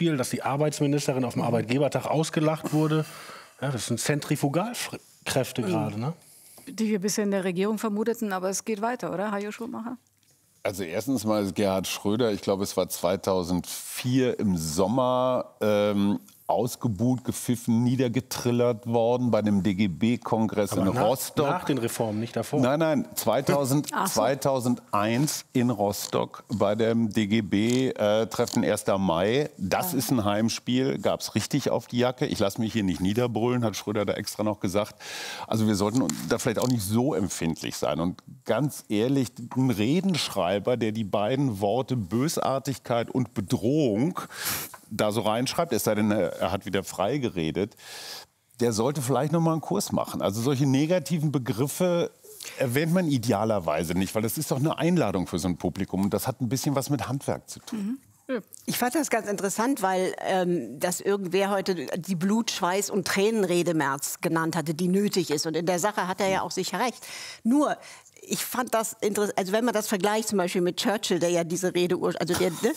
Beispiel, dass die Arbeitsministerin auf dem Arbeitgebertag ausgelacht wurde. Ja, das sind Zentrifugalkräfte gerade, ne? Die wir bisher in der Regierung vermuteten, aber es geht weiter, oder, Hajo Schumacher? Also erstens mal ist Gerhard Schröder, ich glaube es war 2004 im Sommer, ausgebuht, gepfiffen, niedergetrillert worden bei dem DGB-Kongress in Rostock. Nach den Reformen, nicht davor? Nein, 2001 in Rostock bei dem DGB-Treffen 1. Mai. Das ist ein Heimspiel, gab es richtig auf die Jacke. Ich lasse mich hier nicht niederbrüllen, hat Schröder da extra noch gesagt. Also wir sollten da vielleicht auch nicht so empfindlich sein. Und ganz ehrlich, ein Redenschreiber, der die beiden Worte Bösartigkeit und Bedrohung da so reinschreibt, es sei denn, er hat wieder frei geredet, der sollte vielleicht noch mal einen Kurs machen. Also solche negativen Begriffe erwähnt man idealerweise nicht, weil das ist doch eine Einladung für so ein Publikum und das hat ein bisschen was mit Handwerk zu tun. Ich fand das ganz interessant, weil das irgendwer heute die Blut-, Schweiß- und Tränenrede Merz genannt hatte, die nötig ist. Und in der Sache hat er ja auch sicher recht. Nur, ich fand das interessant, also wenn man das vergleicht zum Beispiel mit Churchill, der ja diese Rede, also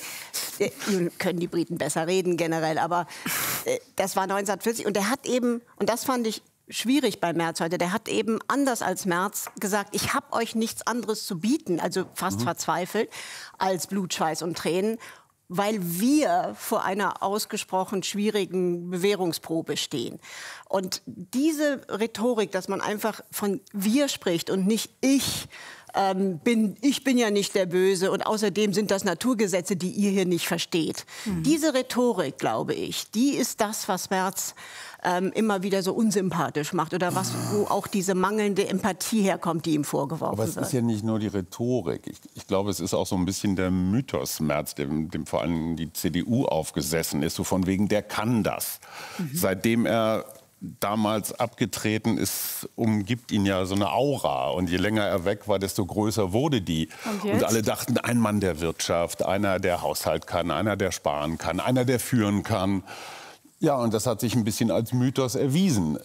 können die Briten besser reden generell, aber das war 1940 und der hat eben, und das fand ich schwierig bei Merz heute, der hat eben anders als Merz gesagt, ich habe euch nichts anderes zu bieten, also fast verzweifelt, als Blut, Schweiß und Tränen, weil wir vor einer ausgesprochen schwierigen Bewährungsprobe stehen. Und diese Rhetorik, dass man einfach von wir spricht und nicht ich bin ja nicht der Böse und außerdem sind das Naturgesetze, die ihr hier nicht versteht. Diese Rhetorik, glaube ich, die ist das, was Merz immer wieder so unsympathisch macht oder wo auch diese mangelnde Empathie herkommt, die ihm vorgeworfen wird. Aber es ist ja nicht nur die Rhetorik. Ich glaube, es ist auch so ein bisschen der Mythos Merz, dem vor allem die CDU aufgesessen ist, so von wegen, der kann das. Seitdem er damals abgetreten ist, umgibt ihn ja so eine Aura. Und je länger er weg war, desto größer wurde die. Und alle dachten, ein Mann der Wirtschaft, einer, der Haushalt kann, einer, der sparen kann, einer, der führen kann. Ja, und das hat sich ein bisschen als Mythos erwiesen.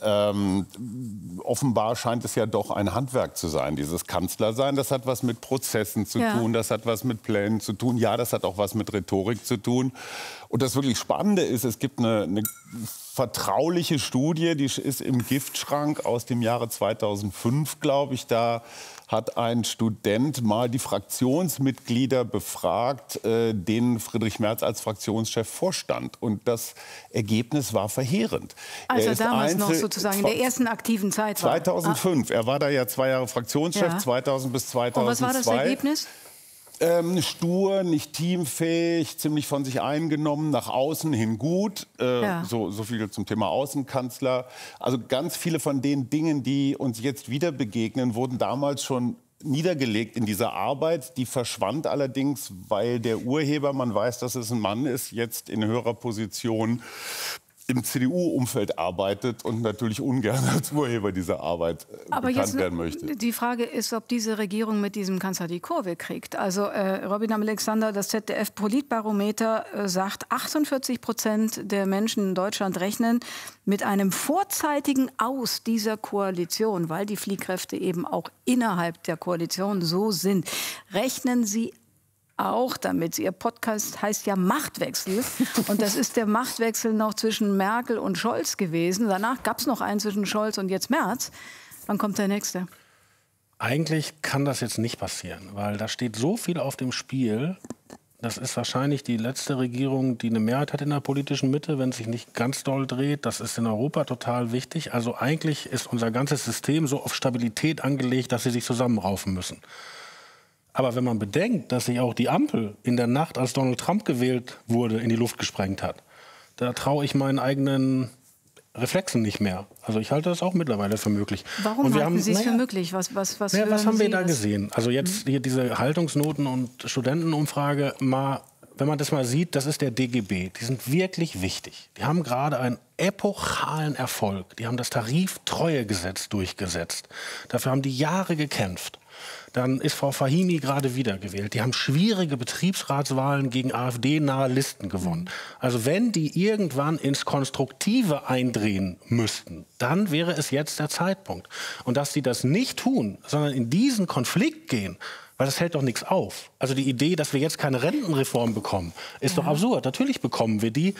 Offenbar scheint es ja doch ein Handwerk zu sein, dieses Kanzlersein. Das hat was mit Prozessen zu tun, das hat was mit Plänen zu tun. Ja, das hat auch was mit Rhetorik zu tun. Und das wirklich Spannende ist, es gibt eine vertrauliche Studie, die ist im Giftschrank aus dem Jahre 2005, glaube ich. Da hat ein Student mal die Fraktionsmitglieder befragt, denen Friedrich Merz als Fraktionschef vorstand. Und das Ergebnis war verheerend. Also damals noch sozusagen in der ersten aktiven Zeit. 2005. Er war da ja 2 Jahre Fraktionschef, 2000 bis 2002. Und was war das Ergebnis? Stur, nicht teamfähig, ziemlich von sich eingenommen, nach außen hin gut. So viel zum Thema Außenkanzler. Also ganz viele von den Dingen, die uns jetzt wieder begegnen, wurden damals schon niedergelegt in dieser Arbeit. Die verschwand allerdings, weil der Urheber, man weiß, dass es ein Mann ist, jetzt in höherer Position im CDU-Umfeld arbeitet und natürlich ungern als Urheber dieser Arbeit bekannt werden möchte. Die Frage ist, ob diese Regierung mit diesem Kanzler die Kurve kriegt. Also Robin Alexander, das ZDF-Politbarometer sagt, 48% der Menschen in Deutschland rechnen mit einem vorzeitigen Aus dieser Koalition, weil die Fliehkräfte eben auch innerhalb der Koalition so sind. Rechnen Sie auch damit. Ihr Podcast heißt ja Machtwechsel. Und das ist der Machtwechsel noch zwischen Merkel und Scholz gewesen. Danach gab es noch einen zwischen Scholz und jetzt Merz. Wann kommt der nächste? Eigentlich kann das jetzt nicht passieren, weil da steht so viel auf dem Spiel. Das ist wahrscheinlich die letzte Regierung, die eine Mehrheit hat in der politischen Mitte, wenn es sich nicht ganz doll dreht. Das ist in Europa total wichtig. Also eigentlich ist unser ganzes System so auf Stabilität angelegt, dass sie sich zusammenraufen müssen. Aber wenn man bedenkt, dass sich auch die Ampel in der Nacht, als Donald Trump gewählt wurde, in die Luft gesprengt hat, da traue ich meinen eigenen Reflexen nicht mehr. Also ich halte das auch mittlerweile für möglich. Warum halten Sie es für möglich? Was haben wir da gesehen? Also jetzt hier diese Haltungsnoten- und Studentenumfrage, wenn man das mal sieht, das ist der DGB. Die sind wirklich wichtig. Die haben gerade einen epochalen Erfolg. Die haben das Tariftreuegesetz durchgesetzt. Dafür haben die Jahre gekämpft. Dann ist Frau Fahimi gerade wiedergewählt. Die haben schwierige Betriebsratswahlen gegen AfD-nahe Listen gewonnen. Also wenn die irgendwann ins Konstruktive eindrehen müssten, dann wäre es jetzt der Zeitpunkt. Und dass die das nicht tun, sondern in diesen Konflikt gehen, weil das hält doch nichts auf. Also die Idee, dass wir jetzt keine Rentenreform bekommen, ist doch absurd. Natürlich bekommen wir die.